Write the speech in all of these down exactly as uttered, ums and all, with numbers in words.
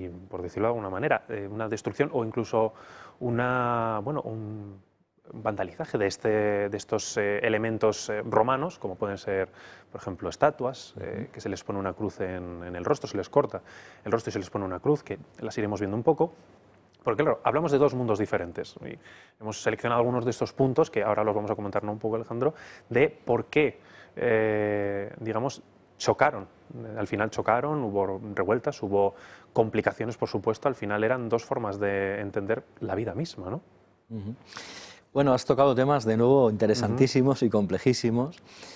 y, por decirlo de alguna manera, eh, una destrucción o incluso una, bueno, un vandalizaje de, este, de estos eh, elementos eh, romanos, como pueden ser, por ejemplo, estatuas, eh, que se les pone una cruz en, en el rostro, se les corta el rostro y se les pone una cruz, que las iremos viendo un poco. Porque claro, hablamos de dos mundos diferentes y hemos seleccionado algunos de estos puntos, que ahora los vamos a comentar, ¿no?, un poco, Alejandro, de por qué, eh, digamos, chocaron. Al final chocaron, hubo revueltas, hubo complicaciones, por supuesto. Al final eran dos formas de entender la vida misma, ¿no? Uh-huh. Bueno, has tocado temas de nuevo interesantísimos uh-huh. y complejísimos.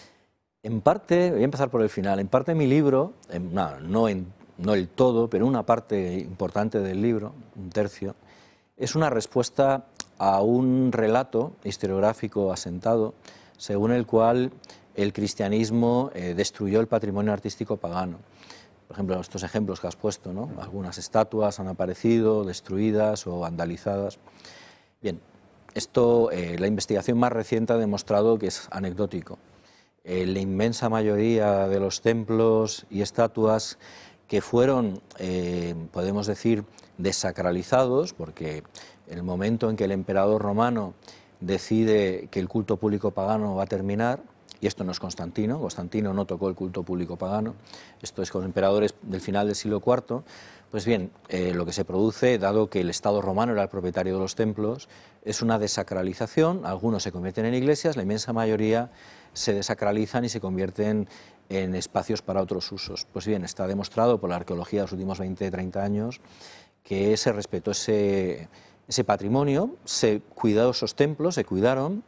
En parte, voy a empezar por el final, en parte mi libro, en, no, no en no el todo, pero una parte importante del libro, un tercio, es una respuesta a un relato historiográfico asentado, según el cual el cristianismo eh, destruyó el patrimonio artístico pagano. Por ejemplo, estos ejemplos que has puesto, ¿no? Algunas estatuas han aparecido destruidas o vandalizadas. Bien, esto, eh, la investigación más reciente ha demostrado que es anecdótico. Eh, la inmensa mayoría de los templos y estatuas que fueron, eh, podemos decir, desacralizados, porque el momento en que el emperador romano decide que el culto público pagano va a terminar, y esto no es Constantino, Constantino no tocó el culto público pagano, esto es con emperadores del final del siglo cuarto, pues bien, eh, lo que se produce, dado que el Estado romano era el propietario de los templos, es una desacralización, algunos se convierten en iglesias, la inmensa mayoría se desacralizan y se convierten en espacios para otros usos. Pues bien, está demostrado por la arqueología de los últimos veinte, treinta años que se respetó ese, ese patrimonio, se cuidó esos templos, se cuidaron,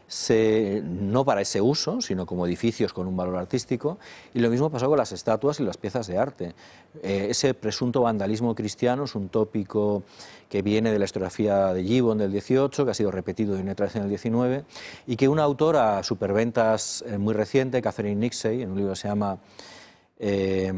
se, no para ese uso, sino como edificios con un valor artístico, y lo mismo pasó con las estatuas y las piezas de arte. Eh, ese presunto vandalismo cristiano es un tópico que viene de la historiografía de Gibbon del dieciocho, que ha sido repetido de una otra vez en el diecinueve, y que una autora superventas eh, muy reciente, Catherine Nixey, en un libro que se llama eh,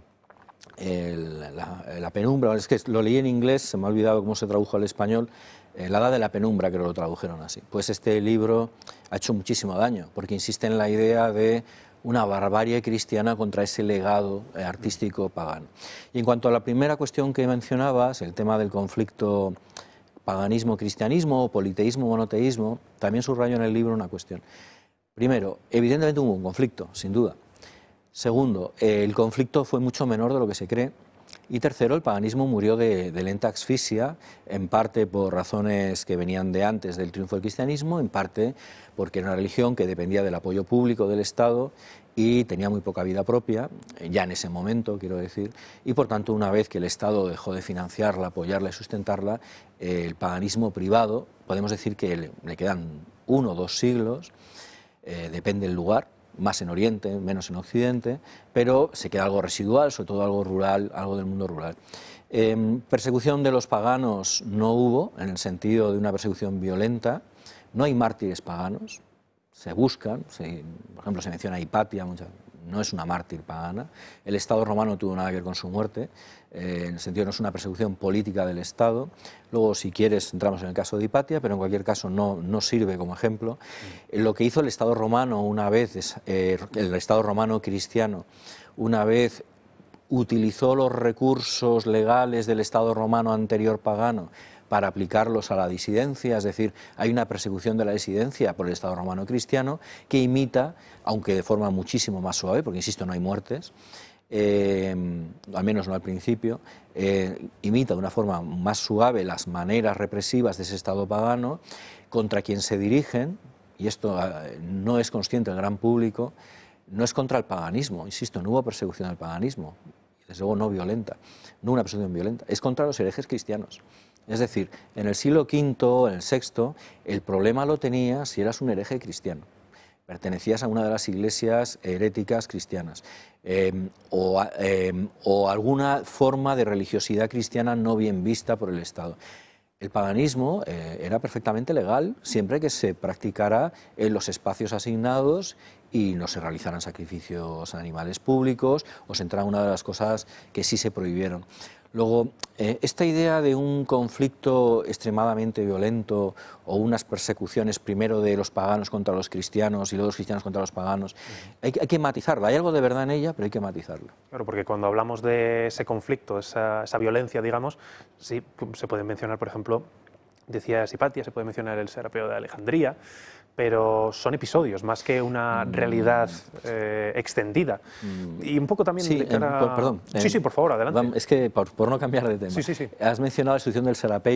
el, la, la penumbra, es que lo leí en inglés, se me ha olvidado cómo se tradujo al español, eh, La edad de la penumbra, creo que lo tradujeron así. Pues este libro ha hecho muchísimo daño, porque insiste en la idea de una barbarie cristiana contra ese legado eh, artístico pagano. Y en cuanto a la primera cuestión que mencionabas, el tema del conflicto paganismo-cristianismo, o politeísmo-monoteísmo, también subrayo en el libro una cuestión. Primero, evidentemente hubo un conflicto, sin duda. Segundo, eh, el conflicto fue mucho menor de lo que se cree. Y tercero, el paganismo murió de, de lenta asfixia, en parte por razones que venían de antes del triunfo del cristianismo, en parte porque era una religión que dependía del apoyo público del Estado y tenía muy poca vida propia, ya en ese momento, quiero decir, y por tanto, una vez que el Estado dejó de financiarla, apoyarla y sustentarla, eh, el paganismo privado, podemos decir que le, le quedan uno o dos siglos, eh, depende del lugar, más en Oriente, menos en Occidente, pero se queda algo residual, sobre todo algo rural, algo del mundo rural. Eh, persecución de los paganos no hubo, en el sentido de una persecución violenta, no hay mártires paganos, se buscan, se, por ejemplo se menciona a Hipatia, mucha, no es una mártir pagana, el Estado romano no tuvo nada que ver con su muerte, eh, en el sentido no es una persecución política del Estado. Luego, si quieres, entramos en el caso de Hipatia, pero en cualquier caso no, no sirve como ejemplo. Mm. Lo que hizo el Estado romano una vez, es, eh, el Estado romano cristiano, una vez utilizó los recursos legales del Estado romano anterior pagano para aplicarlos a la disidencia, es decir, hay una persecución de la disidencia por el Estado romano cristiano que imita, aunque de forma muchísimo más suave, porque insisto, no hay muertes, eh, al menos no al principio, eh, imita de una forma más suave las maneras represivas de ese Estado pagano, contra quien se dirigen, y esto eh, no es consciente el gran público, no es contra el paganismo, insisto, no hubo persecución del paganismo, desde luego no violenta, no una persecución violenta, es contra los herejes cristianos. Es decir, en el siglo quinto, en el sexto, el problema lo tenías si eras un hereje cristiano, pertenecías a una de las iglesias heréticas cristianas, eh, o, eh, o alguna forma de religiosidad cristiana no bien vista por el Estado. El paganismo eh, era perfectamente legal siempre que se practicara en los espacios asignados y no se realizaran sacrificios a animales públicos o se entrara una de las cosas que sí se prohibieron. Luego, eh, esta idea de un conflicto extremadamente violento o unas persecuciones primero de los paganos contra los cristianos y luego los cristianos contra los paganos, uh-huh. hay, hay que matizarla. Hay algo de verdad en ella, pero hay que matizarla. Claro, porque cuando hablamos de ese conflicto, esa, esa violencia, digamos, sí, se puede mencionar, por ejemplo, decía Hipatia, se puede mencionar el Serapeo de Alejandría, pero son episodios más que una mm. realidad eh, extendida. Mm. Y un poco también sí, de cara... eh, perdón. Sí, eh, sí, por favor, adelante. Es que, por, por no cambiar de tema, sí, sí, sí. has mencionado la institución del Serapei.